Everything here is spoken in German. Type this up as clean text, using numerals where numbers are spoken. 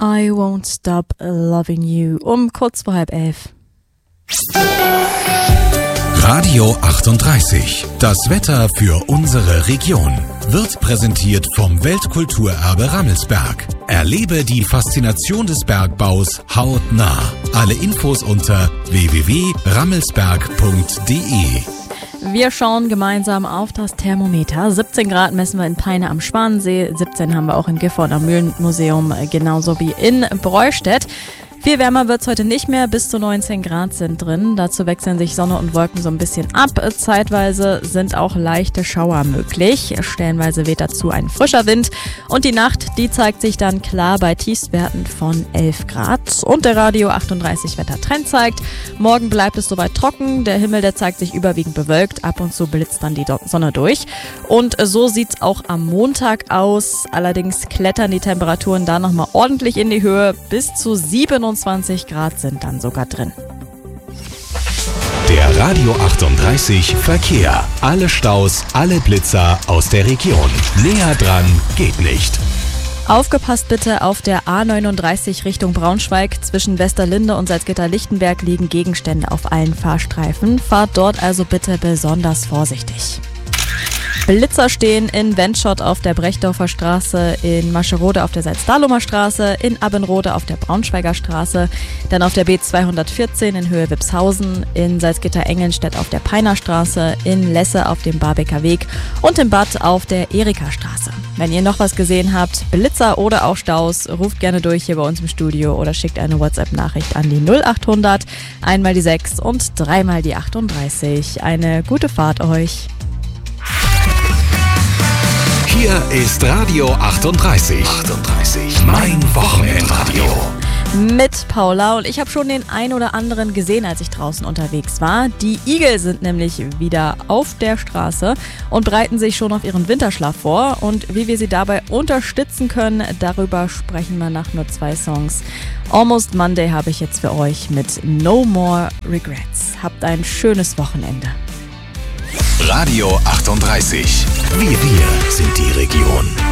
I Won't Stop Loving You um kurz vor 10:30. Radio 38. Das Wetter für unsere Region wird präsentiert vom Weltkulturerbe Rammelsberg. Erlebe die Faszination des Bergbaus hautnah. Alle Infos unter www.rammelsberg.de. Wir schauen gemeinsam auf das Thermometer. 17 Grad messen wir in Peine am Schwanensee, 17 haben wir auch im Gifhorner Mühlenmuseum, genauso wie in Breustedt. Viel wärmer wird's heute nicht mehr, bis zu 19 Grad sind drin. Dazu wechseln sich Sonne und Wolken so ein bisschen ab. Zeitweise sind auch leichte Schauer möglich. Stellenweise weht dazu ein frischer Wind. Und die Nacht, die zeigt sich dann klar bei Tiefstwerten von 11 Grad. Und der Radio 38 Wettertrend zeigt, morgen bleibt es soweit trocken. Der Himmel, der zeigt sich überwiegend bewölkt. Ab und zu blitzt dann die Sonne durch. Und so sieht's auch am Montag aus. Allerdings klettern die Temperaturen da nochmal ordentlich in die Höhe. Bis zu 27 Grad sind dann sogar drin. Der Radio 38 Verkehr. Alle Staus, alle Blitzer aus der Region. Näher dran geht nicht. Aufgepasst bitte, auf der A39 Richtung Braunschweig. Zwischen Westerlinde und Salzgitter-Lichtenberg liegen Gegenstände auf allen Fahrstreifen. Fahrt dort also bitte besonders vorsichtig. Blitzer stehen in Wendschott auf der Brechdorfer Straße, in Mascherode auf der Salzdahlumer Straße, in Abbenrode auf der Braunschweiger Straße, dann auf der B214 in Höhe Wipshausen, in Salzgitter-Engelnstedt auf der Peiner Straße, in Lesse auf dem Barbeker Weg und in Bad auf der Erika Straße. Wenn ihr noch was gesehen habt, Blitzer oder auch Staus, ruft gerne durch hier bei uns im Studio oder schickt eine WhatsApp-Nachricht an die 0800, einmal die 6 und dreimal die 38. Eine gute Fahrt euch. Hier ist Radio 38. 38. Mein Wochenendradio. Mit Paula, und ich habe schon den ein oder anderen gesehen, als ich draußen unterwegs war. Die Igel sind nämlich wieder auf der Straße und bereiten sich schon auf ihren Winterschlaf vor. Und wie wir sie dabei unterstützen können, darüber sprechen wir nach nur 2 Songs. Almost Monday habe ich jetzt für euch mit No More Regrets. Habt ein schönes Wochenende. Radio 38. Wir sind die Region.